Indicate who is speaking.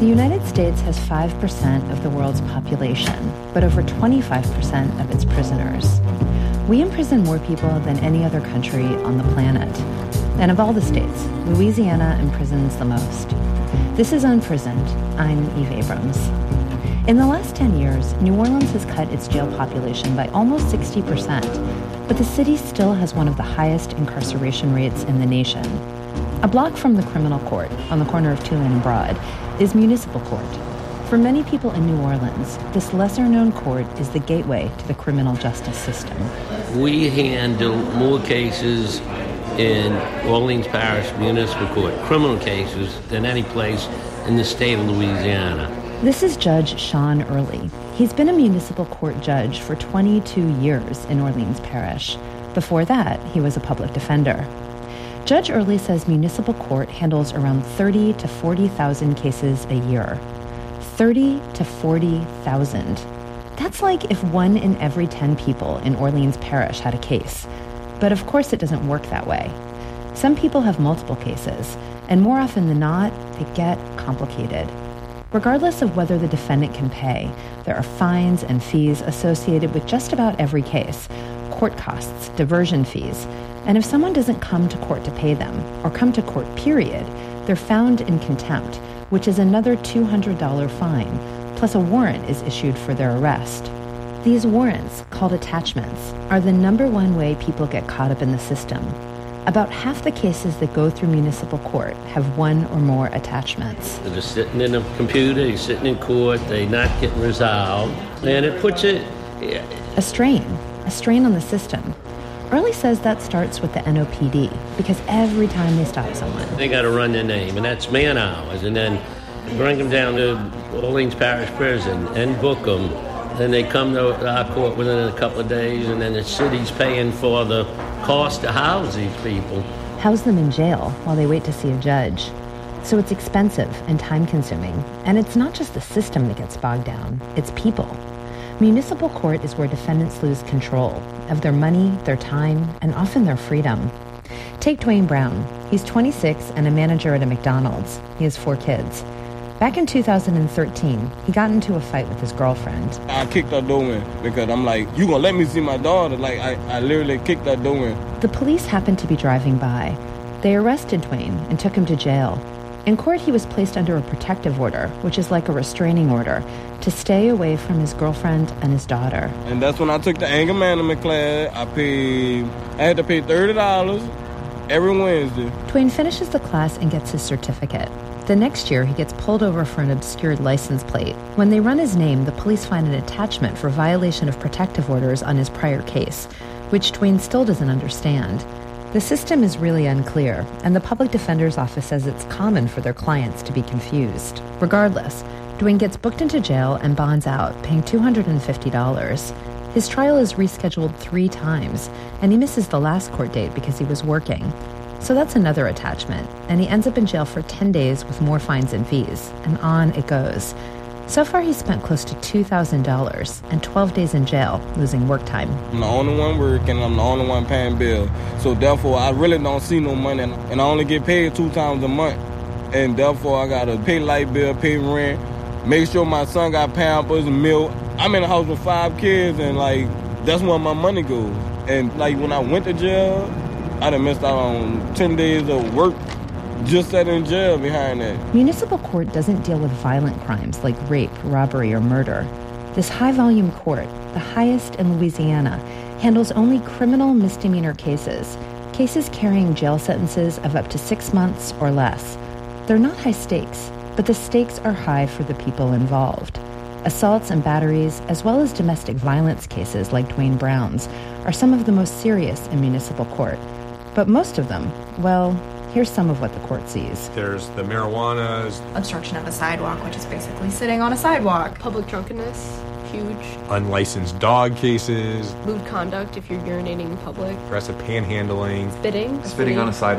Speaker 1: The United States has 5% of the world's population, but over 25% of its prisoners. We imprison more people than any other country on the planet. And of all the states, Louisiana imprisons the most. This is Unprisoned. I'm Eve Abrams. In the last 10 years, New Orleans has cut its jail population by almost 60%, but the city still has one of the highest incarceration rates in the nation. A block from the criminal court, on the corner of Tulane and Broad, is Municipal Court. For many people in New Orleans, this lesser-known court is the gateway to the criminal justice system.
Speaker 2: We handle more cases in Orleans Parish Municipal Court, criminal cases, than any place in the state of Louisiana.
Speaker 1: This is Judge Sean Early. He's been a municipal court judge for 22 years in Orleans Parish. Before that, he was a public defender. Judge Early says municipal court handles around 30 to 40,000 cases a year. 30 to 40,000. That's like if 1 in every 10 people in Orleans Parish had a case. But of course it doesn't work that way. Some people have multiple cases, and more often than not, they get complicated. Regardless of whether the defendant can pay, there are fines and fees associated with just about every case, court costs, diversion fees, and if someone doesn't come to court to pay them, or come to court period, they're found in contempt, which is another $200 fine, plus a warrant is issued for their arrest. These warrants, called attachments, are the number one way people get caught up in the system. About half the cases that go through municipal court have 1 or more attachments.
Speaker 2: They're just sitting in a computer, they're sitting in court, they're not getting resolved, and it puts it...
Speaker 1: A strain on the system. Early says that starts with the NOPD, because every time they stop someone,
Speaker 2: they got to run their name, and that's man hours, and then bring them down to Orleans Parish Prison and book them. Then they come to our court within a couple of days, and then the city's paying for the cost to house these people.
Speaker 1: House them in jail while they wait to see a judge. So it's expensive and time-consuming, and it's not just the system that gets bogged down, it's people. Municipal court is where defendants lose control of their money, their time, and often their freedom. Take Dwayne Brown. He's 26 and a manager at a McDonald's. He has 4 kids. Back in 2013, he got into a fight with his girlfriend.
Speaker 3: I kicked her door in because I'm like, you gonna let me see my daughter? Like, I literally kicked her door in.
Speaker 1: The police happened to be driving by. They arrested Dwayne and took him to jail. In court, he was placed under a protective order, which is like a restraining order, to stay away from his girlfriend and his daughter.
Speaker 3: And that's when I took the anger management class. I had to pay $30 every Wednesday.
Speaker 1: Dwayne finishes the class and gets his certificate. The next year, he gets pulled over for an obscured license plate. When they run his name, the police find an attachment for violation of protective orders on his prior case, which Dwayne still doesn't understand. The system is really unclear, and the public defender's office says it's common for their clients to be confused. Regardless, Dwayne gets booked into jail and bonds out, paying $250. His trial is rescheduled 3 times, and he misses the last court date because he was working. So that's another attachment, and he ends up in jail for 10 days with more fines and fees, and on it goes. So far, he's spent close to $2,000 and 12 days in jail, losing work time.
Speaker 3: I'm the only one working, I'm the only one paying bills. So therefore, I really don't see no money, and I only get paid 2 times a month. And therefore, I gotta pay light bill, pay rent, make sure my son got Pampers and milk. I'm in a house with 5 kids, and like, that's where my money goes. And like, when I went to jail, I done missed out on 10 days of work. Just sat in jail behind that.
Speaker 1: Municipal court doesn't deal with violent crimes like rape, robbery, or murder. This high-volume court, the highest in Louisiana, handles only criminal misdemeanor cases carrying jail sentences of up to 6 months or less. They're not high stakes, but the stakes are high for the people involved. Assaults and batteries, as well as domestic violence cases like Dwayne Brown's, are some of the most serious in municipal court. But most of them, well, here's some of what the court sees.
Speaker 4: There's the marijuana.
Speaker 5: Obstruction of a sidewalk, which is basically sitting on a sidewalk.
Speaker 6: Public drunkenness, huge.
Speaker 4: Unlicensed dog cases.
Speaker 6: Lewd conduct if you're urinating in public.
Speaker 4: Aggressive panhandling.
Speaker 6: Spitting.
Speaker 7: Spitting on a sidewalk.